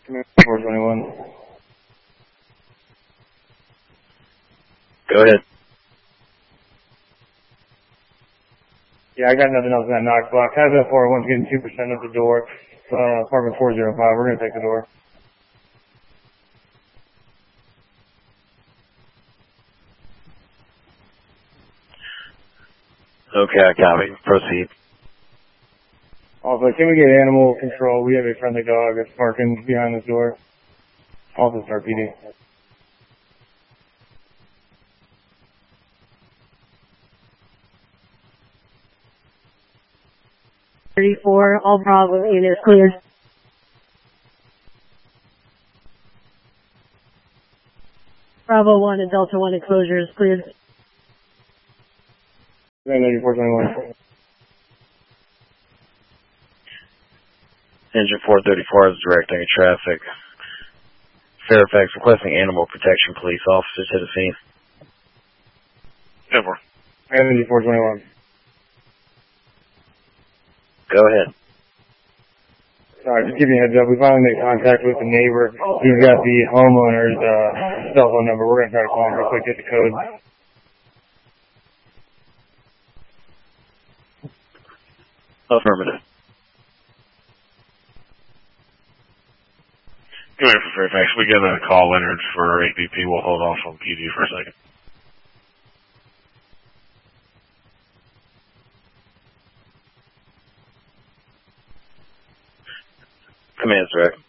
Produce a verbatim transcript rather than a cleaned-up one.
four twenty-one. Go ahead. Yeah, I got nothing else in that knock block. Has that four oh one's getting two percent of the door. Uh, apartment four oh five. We're going to take the door. Okay, I copy. Proceed. Also, can we get animal control? We have a friendly dog that's barking behind this door. Also, start P D. thirty-four, all Bravo units cleared. Bravo one and Delta one enclosure is cleared. ninety-four twenty-one. Engine four thirty-four is directing traffic. Fairfax requesting animal protection police officers to the scene. Over. ninety-four twenty-one. Go ahead. Sorry, just give you a heads up. We finally made contact with the neighbor. He's got the homeowner's uh, cell phone number. We're going to try to call him real quick, get the code. Affirmative. Go ahead for Fairfax. We got a call entered for A P P. We'll hold off on P D for a second. Command direct.